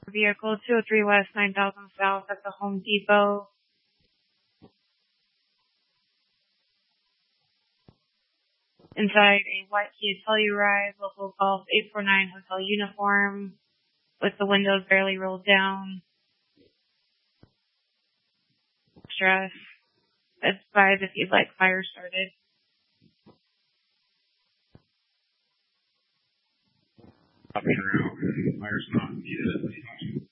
vehicle 203 West 9000 South at the Home Depot. Inside a white Kia Telluride, local Golf 849 hotel uniform, with the windows barely rolled down. Stress. Advise if you'd like fire started. Option route. Fire's not needed.